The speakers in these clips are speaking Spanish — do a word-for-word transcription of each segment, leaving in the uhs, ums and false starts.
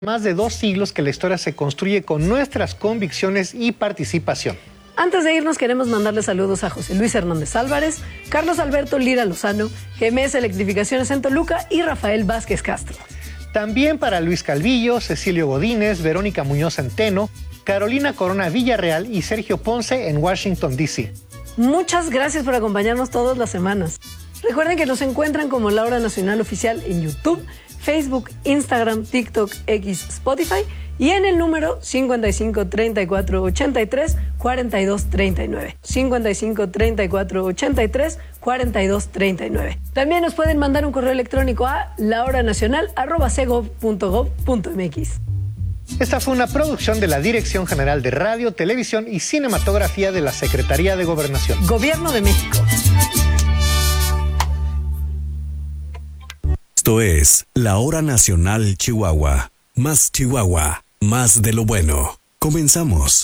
Más de dos siglos que la historia se construye con nuestras convicciones y participación. Antes de irnos, queremos mandarle saludos a José Luis Hernández Álvarez, Carlos Alberto Lira Lozano, G M S Electrificaciones en Toluca y Rafael Vázquez Castro. También para Luis Calvillo, Cecilio Godínez, Verónica Muñoz Centeno, Carolina Corona Villarreal y Sergio Ponce en Washington, D C Muchas gracias por acompañarnos todas las semanas. Recuerden que nos encuentran como La Hora Nacional Oficial en YouTube, Facebook, Instagram, TikTok, X, Spotify y en el número cincuenta y cinco, treinta y cuatro, ochenta y tres, cuarenta y dos, treinta y nueve. cincuenta y cinco, treinta y cuatro, ochenta y tres, cuarenta y dos, treinta y nueve. También nos pueden mandar un correo electrónico a lahoranacional arroba segov punto gov punto mx. Esta fue una producción de la Dirección General de Radio, Televisión y Cinematografía de la Secretaría de Gobernación. Gobierno de México. Esto es La Hora Nacional Chihuahua. Más Chihuahua, más de lo bueno. Comenzamos.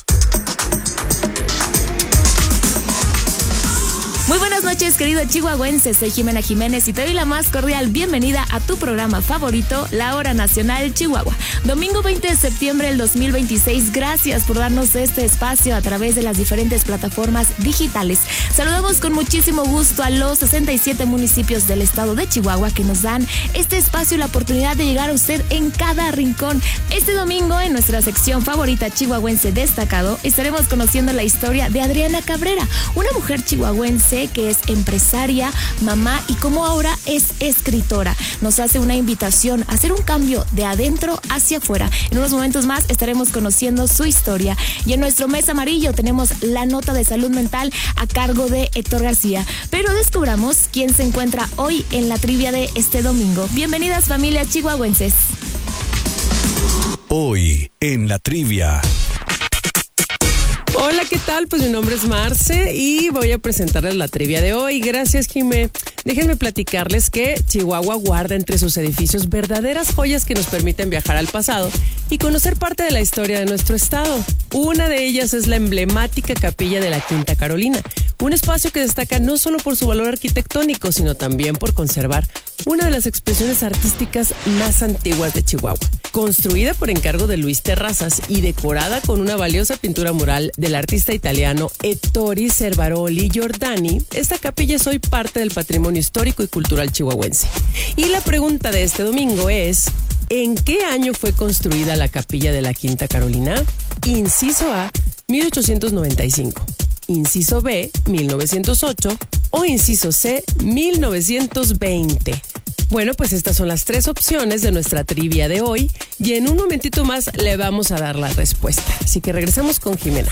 Muy buenas noches, querido chihuahuense. Soy Jimena Jiménez y te doy la más cordial bienvenida a tu programa favorito, La Hora Nacional Chihuahua. Domingo veinte de septiembre del dos mil veintiséis. Gracias por darnos este espacio a través de las diferentes plataformas digitales. Saludamos con muchísimo gusto a los sesenta y siete municipios del estado de Chihuahua que nos dan este espacio y la oportunidad de llegar a usted en cada rincón. Este domingo, en nuestra sección favorita chihuahuense destacado, estaremos conociendo la historia de Adriana Cabrera, una mujer chihuahuense que es empresaria, mamá y como ahora es escritora. Nos hace una invitación a hacer un cambio de adentro hacia afuera. En unos momentos más estaremos conociendo su historia. Y en nuestro mes amarillo tenemos la nota de salud mental a cargo de Héctor García. Pero descubramos quién se encuentra hoy en la trivia de este domingo. Bienvenidas, familias chihuahuenses. Hoy en la trivia. Hola, ¿qué tal? Pues mi nombre es Marce y voy a presentarles la trivia de hoy. Gracias, Jimé. Déjenme platicarles que Chihuahua guarda entre sus edificios verdaderas joyas que nos permiten viajar al pasado y conocer parte de la historia de nuestro estado. Una de ellas es la emblemática Capilla de la Quinta Carolina, un espacio que destaca no solo por su valor arquitectónico, sino también por conservar una de las expresiones artísticas más antiguas de Chihuahua. Construida por encargo de Luis Terrazas y decorada con una valiosa pintura mural del artista italiano Ettore Cervaroli Giordani, esta capilla es hoy parte del patrimonio histórico y cultural chihuahuense. Y la pregunta de este domingo es: ¿en qué año fue construida la Capilla de la Quinta Carolina? Inciso A, mil ochocientos noventa y cinco. Inciso B, mil novecientos ocho. O inciso C, mil novecientos veinte. Bueno, pues estas son las tres opciones de nuestra trivia de hoy y en un momentito más le vamos a dar la respuesta. Así que regresamos con Jimena.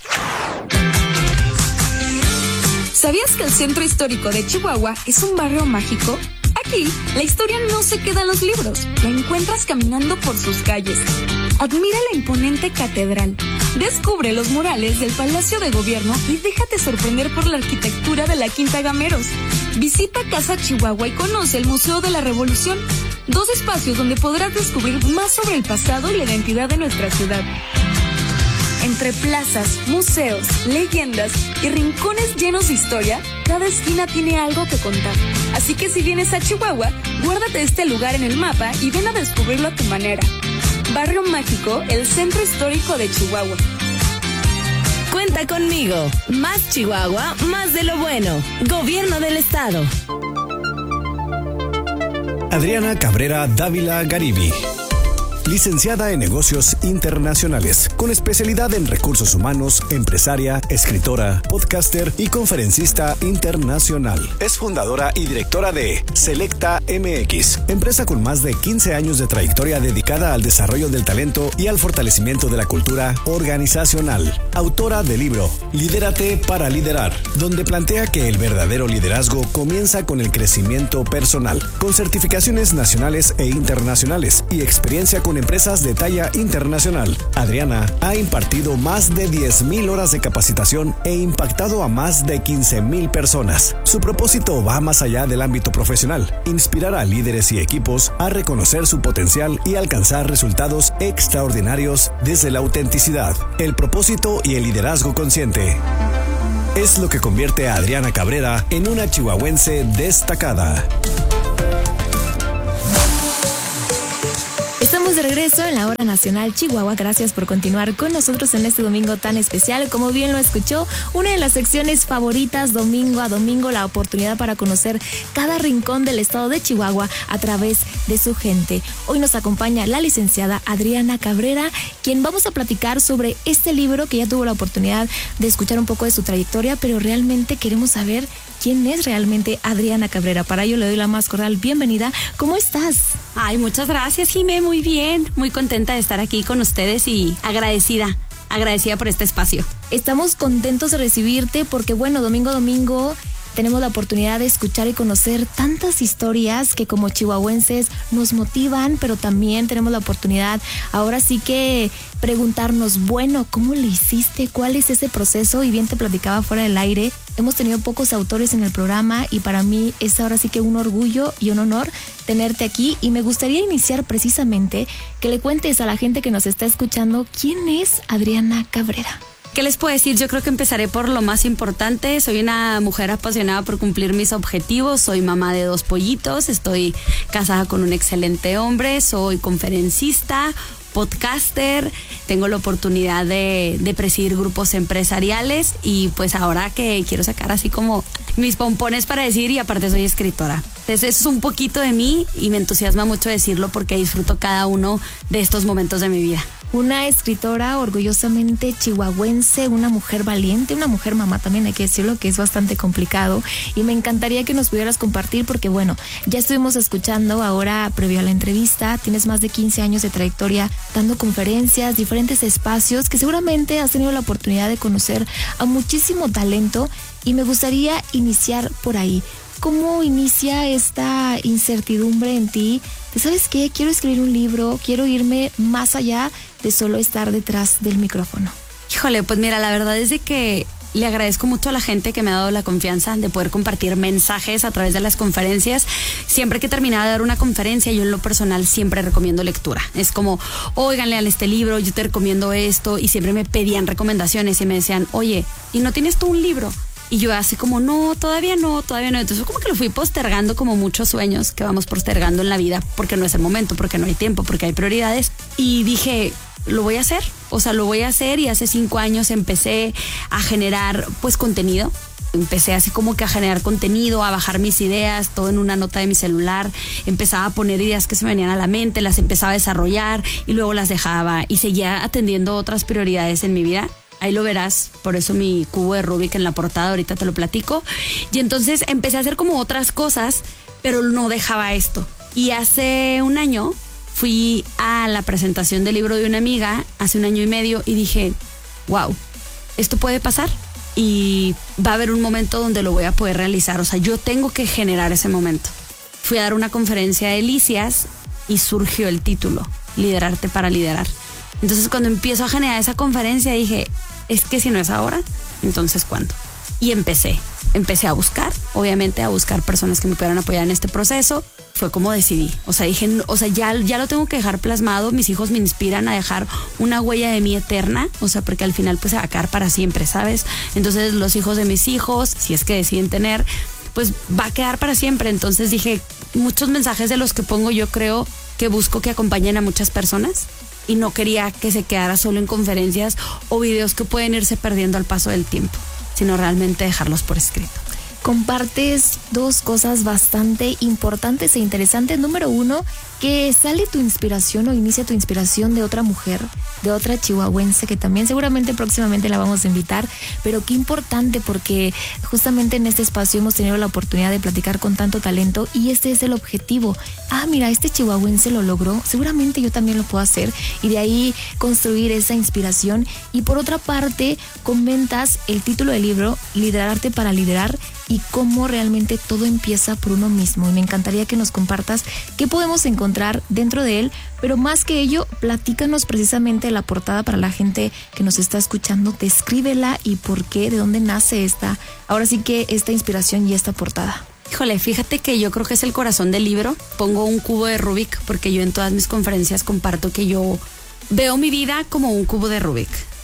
¿Sabías que el centro histórico de Chihuahua es un barrio mágico? Aquí, la historia no se queda en los libros, la encuentras caminando por sus calles. Admira la imponente catedral, descubre los murales del Palacio de Gobierno y déjate sorprender por la arquitectura de la Quinta Gameros. Visita Casa Chihuahua y conoce el Museo de la Revolución, dos espacios donde podrás descubrir más sobre el pasado y la identidad de nuestra ciudad. Entre plazas, museos, leyendas y rincones llenos de historia, cada esquina tiene algo que contar. Así que si vienes a Chihuahua, guárdate este lugar en el mapa y ven a descubrirlo a tu manera. Barrio Mágico, el centro histórico de Chihuahua. Cuenta conmigo. Más Chihuahua, más de lo bueno. Gobierno del estado. Adriana Cabrera Dávila Garibi. Licenciada en Negocios Internacionales, con especialidad en Recursos Humanos, empresaria, escritora, podcaster y conferencista internacional. Es fundadora y directora de Selecta M X, empresa con más de quince años de trayectoria dedicada al desarrollo del talento y al fortalecimiento de la cultura organizacional. Autora del libro Lidérate para liderar, donde plantea que el verdadero liderazgo comienza con el crecimiento personal, con certificaciones nacionales e internacionales y experiencia con empresas de talla internacional. Adriana ha impartido más de diez mil horas de capacitación e impactado a más de quince mil personas. Su propósito va más allá del ámbito profesional: inspirar a líderes y equipos a reconocer su potencial y alcanzar resultados extraordinarios desde la autenticidad, el propósito y el liderazgo consciente. Es lo que convierte a Adriana Cabrera en una chihuahuense destacada. Estamos de regreso en la Hora Nacional Chihuahua. Gracias por continuar con nosotros en este domingo tan especial. Como bien lo escuchó, una de las secciones favoritas, domingo a domingo, la oportunidad para conocer cada rincón del estado de Chihuahua a través de su gente. Hoy nos acompaña la licenciada Adriana Cabrera, quien vamos a platicar sobre este libro que ya tuvo la oportunidad de escuchar un poco de su trayectoria, pero realmente queremos saber quién es realmente Adriana Cabrera. Para ello le doy la más cordial bienvenida. ¿Cómo estás? Ay, muchas gracias, Jimé, muy bien, muy contenta de estar aquí con ustedes y agradecida, agradecida por este espacio. Estamos contentos de recibirte porque, bueno, domingo a domingo tenemos la oportunidad de escuchar y conocer tantas historias que como chihuahuenses nos motivan, pero también tenemos la oportunidad ahora sí que preguntarnos, bueno, ¿cómo le hiciste? ¿Cuál es ese proceso? Y bien te platicaba fuera del aire, hemos tenido pocos autores en el programa y para mí es ahora sí que un orgullo y un honor tenerte aquí, y me gustaría iniciar precisamente que le cuentes a la gente que nos está escuchando quién es Adriana Cabrera. ¿Qué les puedo decir? Yo creo que empezaré por lo más importante. Soy una mujer apasionada por cumplir mis objetivos. Soy mamá de dos pollitos. Estoy casada con un excelente hombre. Soy conferencista, podcaster. Tengo la oportunidad de, de presidir grupos empresariales. Y pues ahora que quiero sacar así como mis pompones para decir, y aparte soy escritora. Entonces eso es un poquito de mí y me entusiasma mucho decirlo porque disfruto cada uno de estos momentos de mi vida. Una escritora orgullosamente chihuahuense, una mujer valiente, una mujer mamá también, hay que decirlo, que es bastante complicado, y me encantaría que nos pudieras compartir porque, bueno, ya estuvimos escuchando ahora previo a la entrevista, tienes más de quince años de trayectoria dando conferencias, diferentes espacios, que seguramente has tenido la oportunidad de conocer a muchísimo talento, y me gustaría iniciar por ahí. ¿Cómo inicia esta incertidumbre en ti? ¿Sabes qué? Quiero escribir un libro, quiero irme más allá de solo estar detrás del micrófono. Híjole, pues mira, la verdad es de que le agradezco mucho a la gente que me ha dado la confianza de poder compartir mensajes a través de las conferencias. Siempre que terminaba de dar una conferencia, yo en lo personal siempre recomiendo lectura. Es como, oigan, lean este libro, yo te recomiendo esto, y siempre me pedían recomendaciones y me decían, oye, ¿y no tienes tú un libro? Y yo así como, no, todavía no, todavía no. Entonces como que lo fui postergando, como muchos sueños que vamos postergando en la vida, porque no es el momento, porque no hay tiempo, porque hay prioridades. Y dije, lo voy a hacer, o sea, lo voy a hacer. Y hace cinco años empecé a generar pues contenido. Empecé así como que a generar contenido, a bajar mis ideas, todo en una nota de mi celular. Empezaba a poner ideas que se me venían a la mente, las empezaba a desarrollar y luego las dejaba y seguía atendiendo otras prioridades en mi vida. Ahí lo verás, por eso mi cubo de Rubik en la portada, ahorita te lo platico. Y entonces empecé a hacer como otras cosas, pero no dejaba esto. Y hace un año fui a la presentación del libro de una amiga, hace un año y medio, y dije, wow, esto puede pasar y va a haber un momento donde lo voy a poder realizar. O sea, yo tengo que generar ese momento. Fui a dar una conferencia de Delicias y surgió el título, Liderarte para Liderar. Entonces cuando empiezo a generar esa conferencia dije, es que si no es ahora, entonces ¿cuándo? Y empecé, empecé a buscar, obviamente a buscar personas que me pudieran apoyar en este proceso. Fue como decidí, o sea, dije, o sea, ya, ya lo tengo que dejar plasmado, mis hijos me inspiran a dejar una huella de mí eterna, o sea, porque al final pues se va a quedar para siempre, ¿sabes? Entonces los hijos de mis hijos, si es que deciden tener, pues va a quedar para siempre. Entonces dije, muchos mensajes de los que pongo yo creo que busco que acompañen a muchas personas. Y no quería que se quedara solo en conferencias o videos que pueden irse perdiendo al paso del tiempo, sino realmente dejarlos por escrito. Compartes dos cosas bastante importantes e interesantes. Número uno, que sale tu inspiración o inicia tu inspiración de otra mujer, de otra chihuahuense, que también seguramente próximamente la vamos a invitar, pero qué importante porque justamente en este espacio hemos tenido la oportunidad de platicar con tanto talento y este es el objetivo. Ah, mira, este chihuahuense lo logró, seguramente yo también lo puedo hacer, y de ahí construir esa inspiración. Y por otra parte, comentas el título del libro, Liderarte para Liderar, y cómo realmente todo empieza por uno mismo. Y me encantaría que nos compartas qué podemos encontrar dentro de él, pero más que ello, platícanos precisamente la portada para la gente que nos está escuchando. Descríbela y por qué, de dónde nace esta, ahora sí que esta inspiración y esta portada. Híjole, fíjate que yo creo que es el corazón del libro. Pongo un cubo de Rubik porque yo en todas mis conferencias comparto que yo veo mi vida como un cubo de Rubik.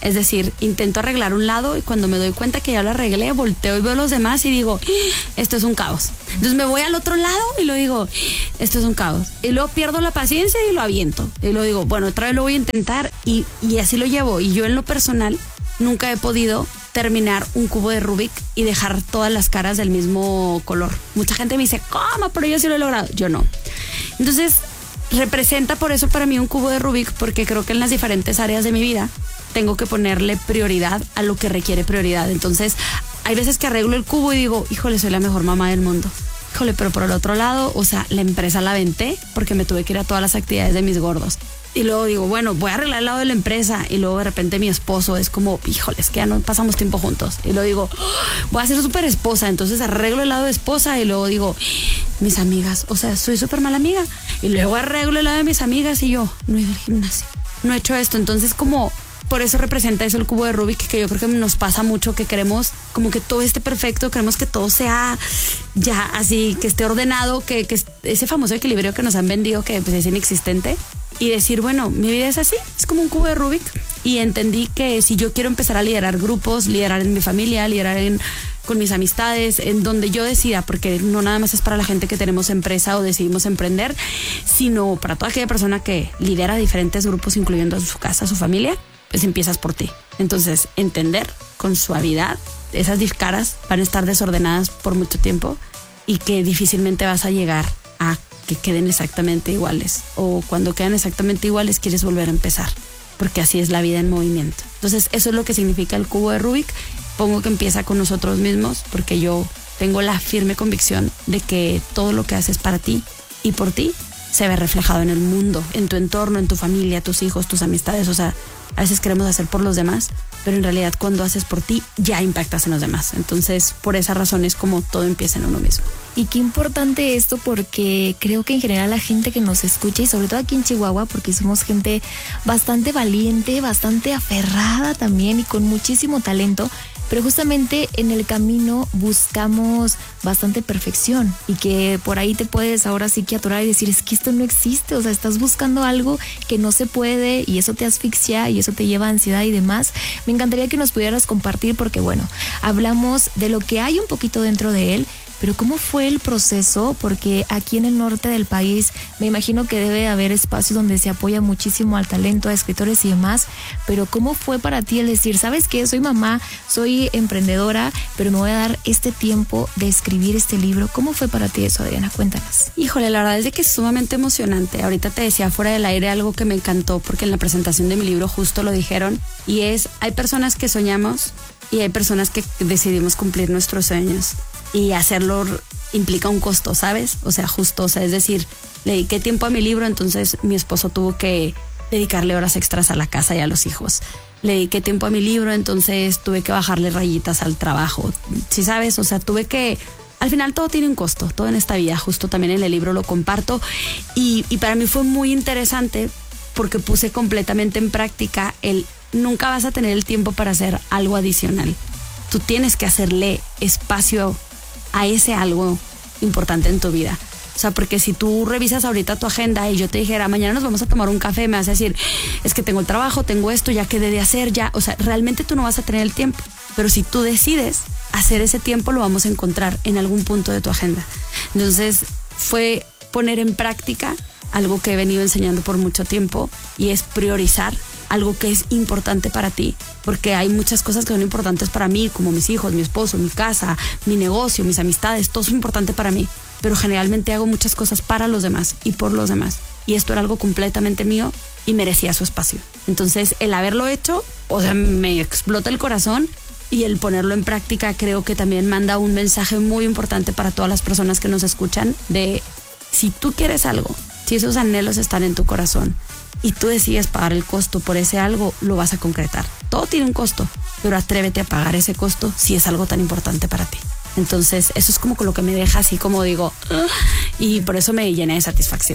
Es decir, intento arreglar un lado y cuando me doy cuenta que ya lo arreglé, volteo y veo los demás y digo, esto es un caos. Entonces me voy al otro lado y lo digo, esto es un caos. Y luego pierdo la paciencia y lo aviento. Y luego digo, bueno, otra vez lo voy a intentar y, y así lo llevo. Y yo en lo personal nunca he podido terminar un cubo de Rubik y dejar todas las caras del mismo color. Mucha gente me dice, ¿cómo? Pero yo sí lo he logrado. Yo no. Entonces, representa por eso para mí un cubo de Rubik, porque creo que en las diferentes áreas de mi vida tengo que ponerle prioridad a lo que requiere prioridad. Entonces, hay veces que arreglo el cubo y digo, híjole, soy la mejor mamá del mundo. Híjole, pero por el otro lado, o sea, la empresa la aventé porque me tuve que ir a todas las actividades de mis gordos. Y luego digo, bueno, voy a arreglar el lado de la empresa. Y luego de repente mi esposo es como, híjole, es que ya no pasamos tiempo juntos. Y luego digo, oh, voy a ser súper esposa. Entonces arreglo el lado de esposa y luego digo, mis amigas, o sea, soy súper mala amiga. Y luego arreglo el lado de mis amigas y yo, no he ido al gimnasio, no he hecho esto. Entonces como... Por eso representa eso el cubo de Rubik, que yo creo que nos pasa mucho, que queremos como que todo esté perfecto, queremos que todo sea ya así, que esté ordenado, que, que ese famoso equilibrio que nos han vendido que pues, es inexistente. Y decir, bueno, mi vida es así, es como un cubo de Rubik. Y entendí que si yo quiero empezar a liderar grupos, liderar en mi familia, liderar en, con mis amistades, en donde yo decida, porque no nada más es para la gente que tenemos empresa o decidimos emprender, sino para toda aquella persona que lidera diferentes grupos, incluyendo su casa, su familia, pues empiezas por ti. Entonces, entender con suavidad, esas caras van a estar desordenadas por mucho tiempo y que difícilmente vas a llegar a que queden exactamente iguales. O cuando quedan exactamente iguales, quieres volver a empezar, porque así es la vida en movimiento. Entonces, eso es lo que significa el cubo de Rubik. Pongo que empieza con nosotros mismos, porque yo tengo la firme convicción de que todo lo que haces para ti y por ti se ve reflejado en el mundo, en tu entorno, en tu familia, tus hijos, tus amistades. O sea, a veces queremos hacer por los demás, pero en realidad cuando haces por ti ya impactas en los demás. Entonces, por esa razón es como todo empieza en uno mismo. Y qué importante esto, porque creo que en general la gente que nos escucha, y sobre todo aquí en Chihuahua, porque somos gente bastante valiente, bastante aferrada también y con muchísimo talento, pero justamente en el camino buscamos bastante perfección y que por ahí te puedes ahora sí que atorar y decir, es que esto no existe, o sea, estás buscando algo que no se puede y eso te asfixia y eso te lleva a ansiedad y demás. Me encantaría que nos pudieras compartir, porque bueno, hablamos de lo que hay un poquito dentro de él, pero ¿cómo fue el proceso? Porque aquí en el norte del país me imagino que debe haber espacios donde se apoya muchísimo al talento, a escritores y demás, pero ¿cómo fue para ti el decir, sabes qué, soy mamá, soy emprendedora, pero me voy a dar este tiempo de escribir este libro? ¿Cómo fue para ti eso, Adriana? Cuéntanos. Híjole, la verdad es de que es sumamente emocionante. Ahorita te decía fuera del aire algo que me encantó, porque en la presentación de mi libro justo lo dijeron, y es, hay personas que soñamos y hay personas que decidimos cumplir nuestros sueños. Y hacerlo implica un costo, ¿sabes? O sea, justo, o sea, es decir, le dediqué tiempo a mi libro, entonces mi esposo tuvo que dedicarle horas extras a la casa y a los hijos. Le dediqué tiempo a mi libro, entonces tuve que bajarle rayitas al trabajo. ¿Sí sabes? O sea, tuve que... Al final todo tiene un costo, todo en esta vida, justo también en el libro lo comparto. Y, y para mí fue muy interesante porque puse completamente en práctica el nunca vas a tener el tiempo para hacer algo adicional. Tú tienes que hacerle espacio a ese algo importante en tu vida. O sea, porque si tú revisas ahorita tu agenda y yo te dijera, mañana nos vamos a tomar un café, me vas a decir, es que tengo el trabajo, tengo esto, ya quedé de hacer, ya. O sea, realmente tú no vas a tener el tiempo. Pero si tú decides hacer ese tiempo, lo vamos a encontrar en algún punto de tu agenda. Entonces, fue poner en práctica algo que he venido enseñando por mucho tiempo, y es priorizar algo que es importante para ti, porque hay muchas cosas que son importantes para mí, como mis hijos, mi esposo, mi casa, mi negocio, mis amistades, todo es importante para mí, pero generalmente hago muchas cosas para los demás y por los demás, y esto era algo completamente mío y merecía su espacio. Entonces, el haberlo hecho, o sea, me explota el corazón, y el ponerlo en práctica creo que también manda un mensaje muy importante para todas las personas que nos escuchan, de si tú quieres algo, si esos anhelos están en tu corazón y tú decides pagar el costo por ese algo, lo vas a concretar. Todo tiene un costo, pero atrévete a pagar ese costo si es algo tan importante para ti. Entonces, eso es como lo que me deja así como digo, uh, y por eso me llena de satisfacción.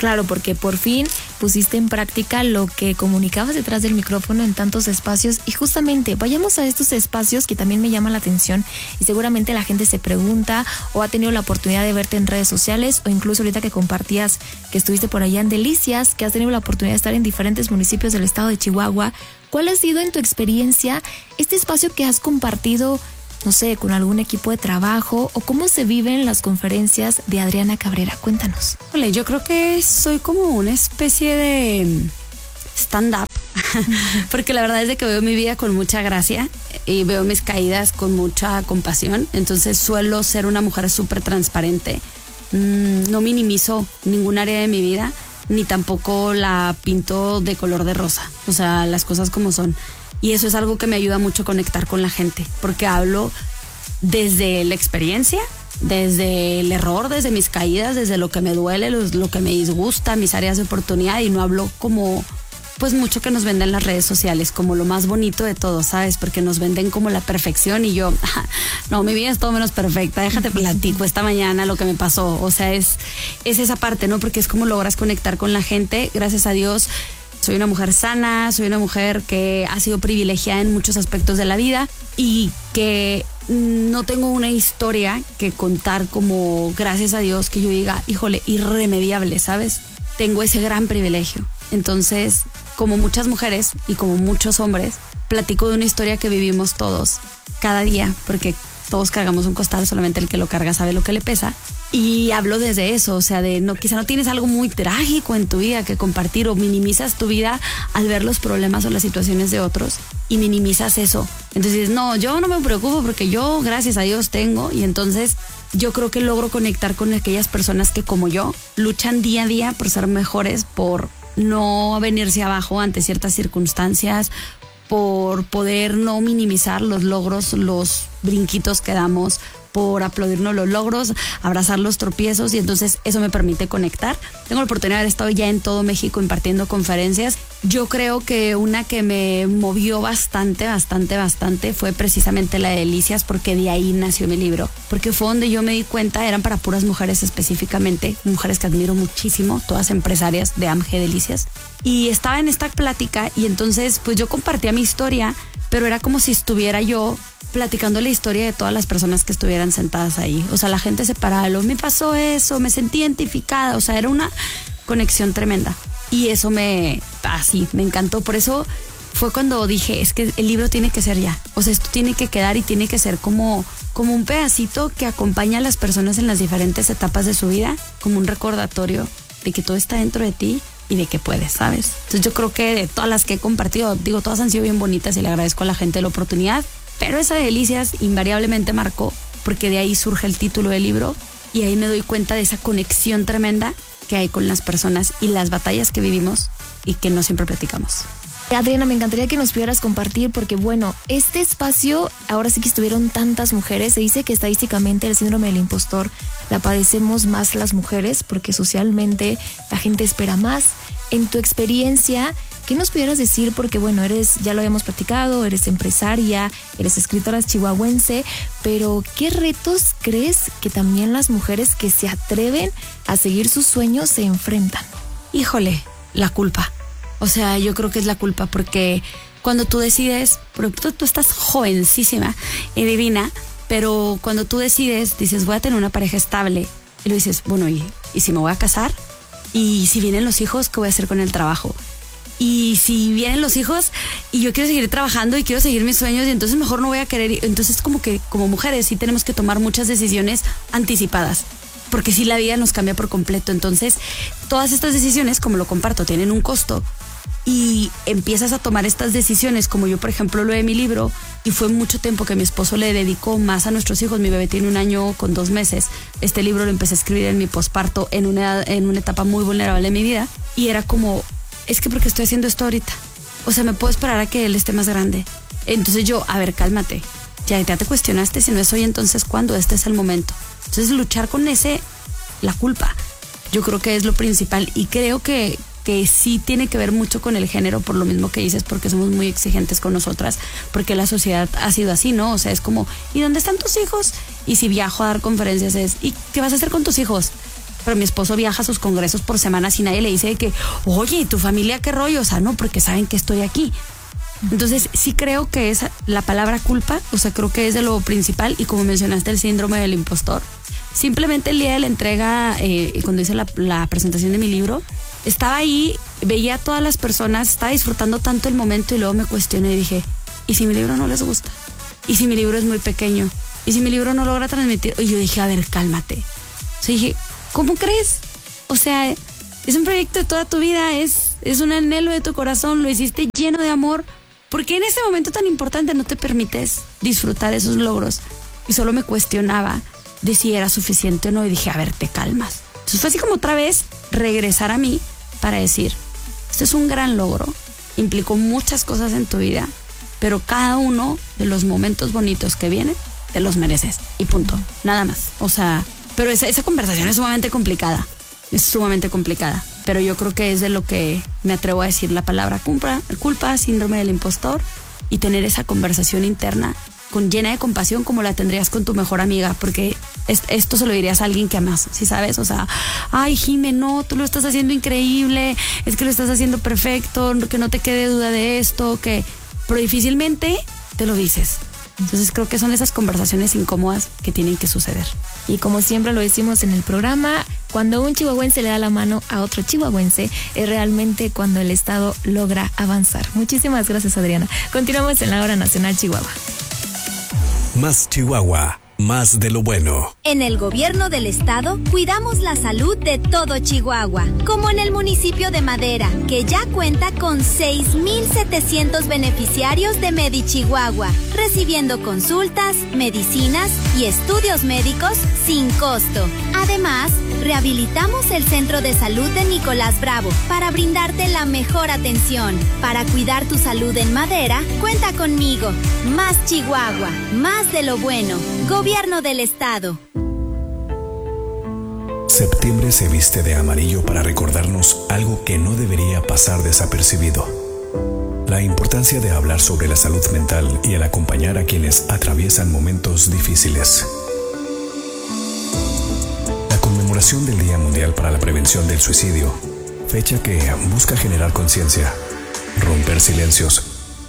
Claro, porque por fin pusiste en práctica lo que comunicabas detrás del micrófono en tantos espacios y justamente vayamos a estos espacios que también me llaman la atención y seguramente la gente se pregunta o ha tenido la oportunidad de verte en redes sociales o incluso ahorita que compartías que estuviste por allá en Delicias, que has tenido la oportunidad de estar en diferentes municipios del estado de Chihuahua. ¿Cuál ha sido en tu experiencia este espacio que has compartido, no sé, con algún equipo de trabajo o cómo se viven las conferencias de Adriana Cabrera? Cuéntanos. Ole, yo creo que soy como una especie de stand-up, porque la verdad es de que veo mi vida con mucha gracia y veo mis caídas con mucha compasión, entonces suelo ser una mujer súper transparente. Mm, no minimizo ningún área de mi vida, ni tampoco la pinto de color de rosa, o sea, las cosas como son. Y eso es algo que me ayuda mucho a conectar con la gente, porque hablo desde la experiencia, desde el error, desde mis caídas, desde lo que me duele, lo, lo que me disgusta, mis áreas de oportunidad, y no hablo como pues mucho que nos venden las redes sociales, como lo más bonito de todo, ¿sabes? Porque nos venden como la perfección y yo, no, mi vida es todo menos perfecta, déjate platico esta mañana lo que me pasó. O sea, es, es esa parte, ¿no? Porque es como logras conectar con la gente, gracias a Dios. Soy una mujer sana, soy una mujer que ha sido privilegiada en muchos aspectos de la vida y que no tengo una historia que contar como, gracias a Dios, que yo diga, híjole, irremediable, ¿sabes? Tengo ese gran privilegio. Entonces, como muchas mujeres y como muchos hombres, platico de una historia que vivimos todos cada día, porque todos cargamos un costal, solamente el que lo carga sabe lo que le pesa. Y hablo desde eso, o sea, de no, quizá no tienes algo muy trágico en tu vida que compartir o minimizas tu vida al ver los problemas o las situaciones de otros y minimizas eso. Entonces, no, yo no me preocupo porque yo, gracias a Dios, tengo, y entonces yo creo que logro conectar con aquellas personas que, como yo, luchan día a día por ser mejores, por no venirse abajo ante ciertas circunstancias, por poder no minimizar los logros, los brinquitos que damos, por aplaudirnos los logros, abrazar los tropiezos, y entonces eso me permite conectar. Tengo la oportunidad de haber estado ya en todo México impartiendo conferencias. Yo creo que una que me movió bastante, bastante, bastante fue precisamente la de Delicias, porque de ahí nació mi libro, porque fue donde yo me di cuenta, eran para puras mujeres específicamente, mujeres que admiro muchísimo, todas empresarias de A M G Delicias, y estaba en esta plática y entonces pues yo compartía mi historia, pero era como si estuviera yo platicando la historia de todas las personas que estuvieran sentadas ahí. O sea, la gente se paraba, lo, me pasó eso, me sentí identificada, o sea, era una conexión tremenda. Y eso me, así, me encantó. Por eso fue cuando dije, es que el libro tiene que ser ya. O sea, esto tiene que quedar y tiene que ser como, como un pedacito que acompaña a las personas en las diferentes etapas de su vida, como un recordatorio de que todo está dentro de ti y de que puedes, ¿sabes? Entonces yo creo que de todas las que he compartido, digo, todas han sido bien bonitas y le agradezco a la gente la oportunidad. Pero esa de Delicias invariablemente marcó, porque de ahí surge el título del libro y ahí me doy cuenta de esa conexión tremenda que hay con las personas y las batallas que vivimos y que no siempre platicamos. Adriana, me encantaría que nos pudieras compartir, porque bueno, este espacio, ahora sí que estuvieron tantas mujeres, se dice que estadísticamente el síndrome del impostor la padecemos más las mujeres porque socialmente la gente espera más. En tu experiencia, ¿qué nos pudieras decir? Porque bueno, eres, ya lo habíamos platicado, eres empresaria, eres escritora chihuahuense, pero ¿qué retos crees que también las mujeres que se atreven a seguir sus sueños se enfrentan? Híjole, la culpa. O sea, yo creo que es la culpa, porque cuando tú decides, tú, tú estás jovencísima y divina, pero cuando tú decides, dices, voy a tener una pareja estable, y lo dices, bueno, ¿y, y si me voy a casar? ¿Y si vienen los hijos, qué voy a hacer con el trabajo? Y si vienen los hijos y yo quiero seguir trabajando y quiero seguir mis sueños, y entonces mejor no voy a querer. Entonces como que como mujeres sí tenemos que tomar muchas decisiones anticipadas, porque sí la vida nos cambia por completo. Entonces todas estas decisiones, como lo comparto, tienen un costo, y empiezas a tomar estas decisiones, como yo por ejemplo lo de mi libro, y fue mucho tiempo que mi esposo le dedicó más a nuestros hijos. Mi bebé tiene un año con dos meses. Este libro lo empecé a escribir en mi posparto, en una, en una etapa muy vulnerable de mi vida, y era como, es que porque estoy haciendo esto ahorita, o sea, me puedo esperar a que él esté más grande. Entonces yo, a ver, cálmate, ya, ya te cuestionaste, si no es hoy, entonces ¿cuándo? Este es el momento. Entonces luchar con ese, la culpa, yo creo que es lo principal, y creo que que sí tiene que ver mucho con el género, por lo mismo que dices, porque somos muy exigentes con nosotras, porque la sociedad ha sido así, ¿no? O sea, es como, ¿y dónde están tus hijos? Y si viajo a dar conferencias es, ¿y qué vas a hacer con tus hijos? pero mi esposo viaja a sus congresos por semanas y nadie le dice que, oye, ¿tu familia qué rollo? O sea, no, porque saben que estoy aquí. Entonces, sí creo que es la palabra culpa, o sea, creo que es de lo principal, y como mencionaste, el síndrome del impostor. Simplemente el día de la entrega, eh, cuando hice la, la presentación de mi libro, estaba ahí, veía a todas las personas, estaba disfrutando tanto el momento y luego me cuestioné y dije, ¿y si mi libro no les gusta? ¿Y si mi libro es muy pequeño? ¿Y si mi libro no logra transmitir? Y yo dije, a ver, cálmate. O sea, dije, ¿cómo crees? O sea, es un proyecto de toda tu vida, es, es un anhelo de tu corazón, lo hiciste lleno de amor. ¿Por qué en ese momento tan importante no te permites disfrutar esos logros? Y solo me cuestionaba de si era suficiente o no, y dije, a ver, te calmas. Entonces fue así como otra vez regresar a mí para decir, este es un gran logro, implicó muchas cosas en tu vida, pero cada uno de los momentos bonitos que vienen, te los mereces, y punto, nada más. O sea, pero esa, esa conversación es sumamente complicada, es sumamente complicada, pero yo creo que es de lo que me atrevo a decir la palabra culpa, culpa, síndrome del impostor, y tener esa conversación interna con llena de compasión como la tendrías con tu mejor amiga, porque es, esto se lo dirías a alguien que amas, ¿sí sabes? O sea, ay, Jime, no, tú lo estás haciendo increíble, es que lo estás haciendo perfecto, que no te quede duda de esto, que... pero difícilmente te lo dices. Entonces creo que son esas conversaciones incómodas que tienen que suceder. Y como siempre lo decimos en el programa, cuando un chihuahuense le da la mano a otro chihuahuense, es realmente cuando el Estado logra avanzar. Muchísimas gracias, Adriana. Continuamos en la Hora Nacional Chihuahua. Más Chihuahua, más de lo bueno. En el gobierno del estado cuidamos la salud de todo Chihuahua, como en el municipio de Madera, que ya cuenta con seis mil setecientos beneficiarios de MediChihuahua, recibiendo consultas, medicinas y estudios médicos sin costo. Además, rehabilitamos el Centro de Salud de Nicolás Bravo para brindarte la mejor atención. Para cuidar tu salud en Madera, cuenta conmigo. Más Chihuahua, más de lo bueno. Gobierno del Estado. Septiembre se viste de amarillo para recordarnos algo que no debería pasar desapercibido. La importancia de hablar sobre la salud mental y el acompañar a quienes atraviesan momentos difíciles. La conmemoración del Día Mundial para la Prevención del Suicidio, fecha que busca generar conciencia, romper silencios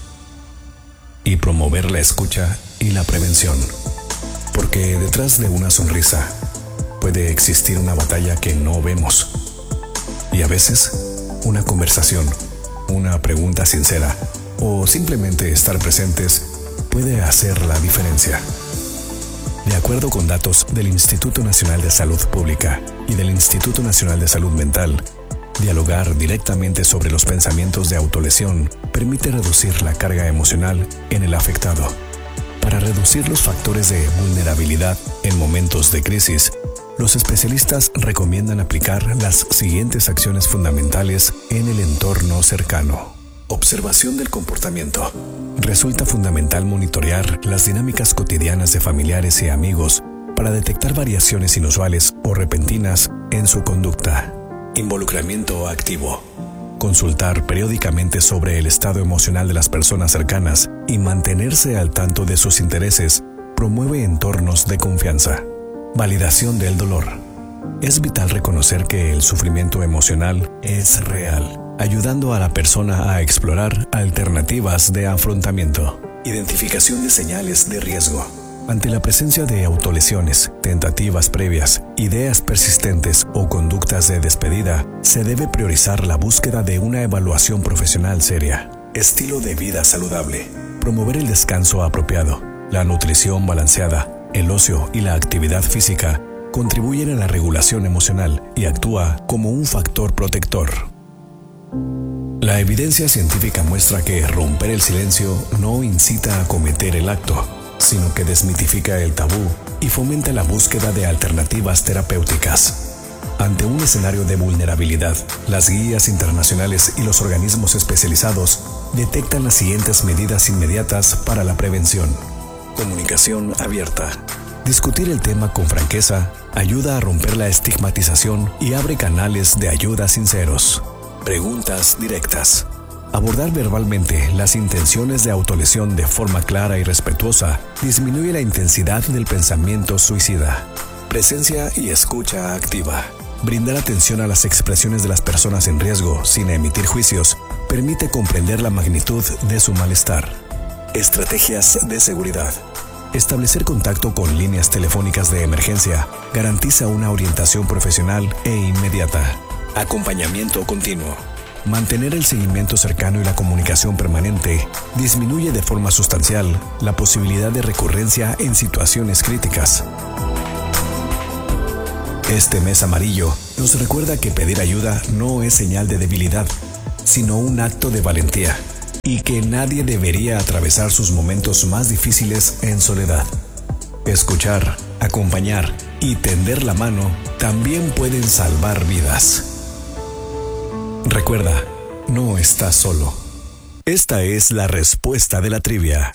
y promover la escucha y la prevención. Porque detrás de una sonrisa puede existir una batalla que no vemos. Y a veces, una conversación, una pregunta sincera o simplemente estar presentes puede hacer la diferencia. De acuerdo con datos del Instituto Nacional de Salud Pública y del Instituto Nacional de Salud Mental, dialogar directamente sobre los pensamientos de autolesión permite reducir la carga emocional en el afectado. Para reducir los factores de vulnerabilidad en momentos de crisis, los especialistas recomiendan aplicar las siguientes acciones fundamentales en el entorno cercano. Observación del comportamiento. Resulta fundamental monitorear las dinámicas cotidianas de familiares y amigos para detectar variaciones inusuales o repentinas en su conducta. Involucramiento activo. Consultar periódicamente sobre el estado emocional de las personas cercanas y mantenerse al tanto de sus intereses promueve entornos de confianza. Validación del dolor. Es vital reconocer que el sufrimiento emocional es real, ayudando a la persona a explorar alternativas de afrontamiento. Identificación de señales de riesgo. Ante la presencia de autolesiones, tentativas previas, ideas persistentes o conductas de despedida, se debe priorizar la búsqueda de una evaluación profesional seria. Estilo de vida saludable. Promover el descanso apropiado, la nutrición balanceada, el ocio y la actividad física contribuyen a la regulación emocional y actúa como un factor protector. La evidencia científica muestra que romper el silencio no incita a cometer el acto, sino que desmitifica el tabú y fomenta la búsqueda de alternativas terapéuticas. Ante un escenario de vulnerabilidad, las guías internacionales y los organismos especializados detectan las siguientes medidas inmediatas para la prevención. Comunicación abierta. Discutir el tema con franqueza ayuda a romper la estigmatización y abre canales de ayuda sinceros. Preguntas directas. Abordar verbalmente las intenciones de autolesión de forma clara y respetuosa disminuye la intensidad del pensamiento suicida. Presencia y escucha activa. Brindar atención a las expresiones de las personas en riesgo sin emitir juicios permite comprender la magnitud de su malestar. Estrategias de seguridad. Establecer contacto con líneas telefónicas de emergencia garantiza una orientación profesional e inmediata. Acompañamiento continuo. Mantener el seguimiento cercano y la comunicación permanente disminuye de forma sustancial la posibilidad de recurrencia en situaciones críticas. Este mes amarillo nos recuerda que pedir ayuda no es señal de debilidad, sino un acto de valentía, y que nadie debería atravesar sus momentos más difíciles en soledad. Escuchar, acompañar y tender la mano también pueden salvar vidas. Recuerda, no estás solo. Esta es la respuesta de la trivia.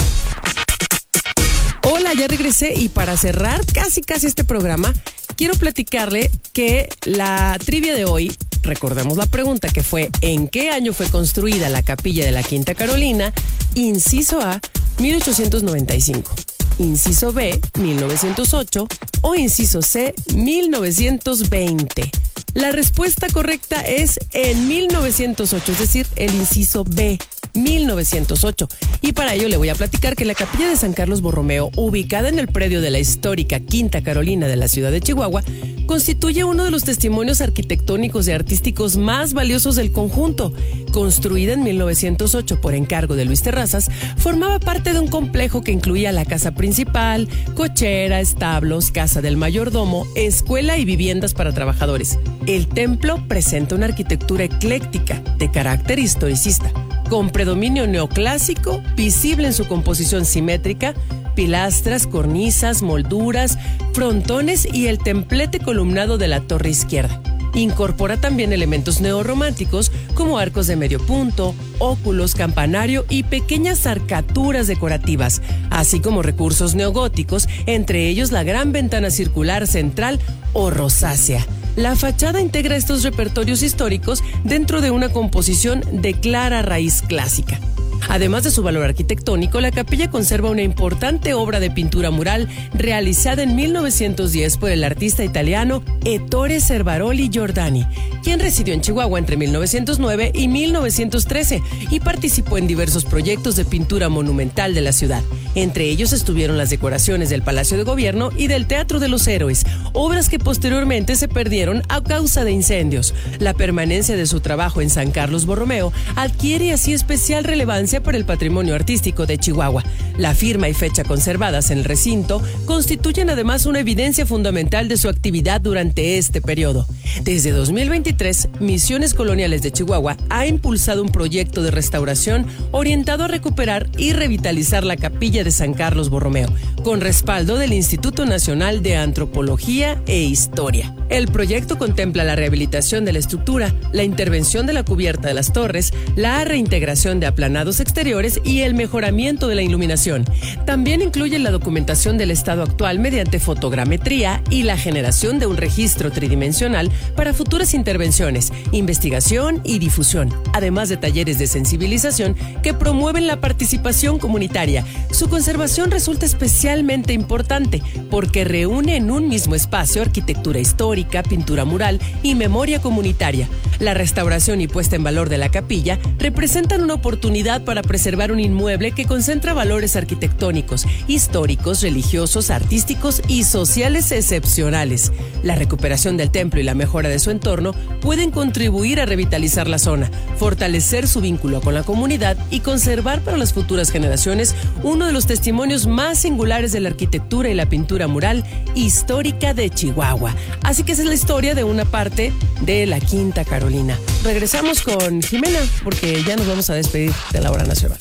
Hola, ya regresé y para cerrar casi casi este programa, quiero platicarle que la trivia de hoy, recordemos la pregunta que fue ¿en qué año fue construida la capilla de la Quinta Carolina? Inciso A, mil ochocientos noventa y cinco. Inciso B, mil novecientos ocho. O inciso C, mil novecientos veinte. La respuesta correcta es en mil novecientos ocho, es decir, el inciso B, mil novecientos ocho. Y para ello le voy a platicar que la capilla de San Carlos Borromeo, ubicada en el predio de la histórica Quinta Carolina de la ciudad de Chihuahua, constituye uno de los testimonios arquitectónicos y artísticos más valiosos del conjunto. Construida en mil novecientos ocho por encargo de Luis Terrazas, formaba parte de un complejo que incluía la casa principal, cochera, establos, casa del mayordomo, escuela y viviendas para trabajadores. El templo presenta una arquitectura ecléctica de carácter historicista, con predominio neoclásico, visible en su composición simétrica, pilastras, cornisas, molduras, frontones y el templete columnado de la torre izquierda. Incorpora también elementos neorrománticos como arcos de medio punto, óculos, campanario y pequeñas arcaturas decorativas, así como recursos neogóticos, entre ellos la gran ventana circular central o rosácea. La fachada integra estos repertorios históricos dentro de una composición de clara raíz clásica. Además de su valor arquitectónico, la capilla conserva una importante obra de pintura mural realizada en mil novecientos diez por el artista italiano Ettore Cervaroli Giordani, quien residió en Chihuahua entre mil novecientos nueve y mil novecientos trece y participó en diversos proyectos de pintura monumental de la ciudad. Entre ellos estuvieron las decoraciones del Palacio de Gobierno y del Teatro de los Héroes, obras que posteriormente se perdieron a causa de incendios. La permanencia de su trabajo en San Carlos Borromeo adquiere así especial relevancia para el patrimonio artístico de Chihuahua. La firma y fecha conservadas en el recinto constituyen además una evidencia fundamental de su actividad durante este periodo. Desde dos mil veintitrés, Misiones Coloniales de Chihuahua ha impulsado un proyecto de restauración orientado a recuperar y revitalizar la capilla de San Carlos Borromeo, con respaldo del Instituto Nacional de Antropología e Historia. El proyecto contempla la rehabilitación de la estructura, la intervención de la cubierta de las torres, la reintegración de aplanados exteriores y el mejoramiento de la iluminación. También incluye la documentación del estado actual mediante fotogrametría y la generación de un registro tridimensional para futuras intervenciones, investigación y difusión, además de talleres de sensibilización que promueven la participación comunitaria. Su conservación resulta especialmente importante porque reúne en un mismo espacio arquitectura histórica, pintura mural y memoria comunitaria. La restauración y puesta en valor de la capilla representan una oportunidad para preservar un inmueble que concentra valores arquitectónicos, históricos, religiosos, artísticos y sociales excepcionales. La recuperación del templo y la mejora de su entorno pueden contribuir a revitalizar la zona, fortalecer su vínculo con la comunidad y conservar para las futuras generaciones uno de los testimonios más singulares de la arquitectura y la pintura mural histórica de Chihuahua. Así que esa es la historia de una parte de la Quinta Carolina. Regresamos con Jimena porque ya nos vamos a despedir de la hora nacional.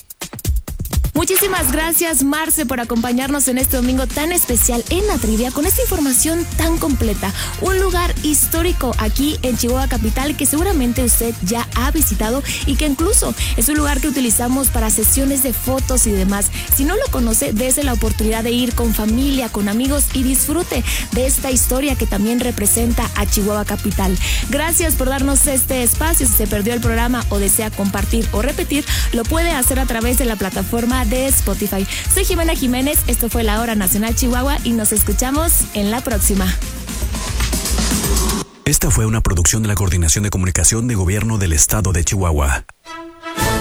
Muchísimas gracias, Marce, por acompañarnos en este domingo tan especial en la trivia con esta información tan completa. Un lugar histórico aquí en Chihuahua Capital que seguramente usted ya ha visitado y que incluso es un lugar que utilizamos para sesiones de fotos y demás. Si no lo conoce, dése la oportunidad de ir con familia, con amigos y disfrute de esta historia que también representa a Chihuahua Capital. Gracias por darnos este espacio. Si se perdió el programa o desea compartir o repetir, lo puede hacer a través de la plataforma de Spotify. Soy Jimena Jiménez, esto fue La Hora Nacional Chihuahua y nos escuchamos en la próxima. Esta fue una producción de la Coordinación de Comunicación de Gobierno del Estado de Chihuahua.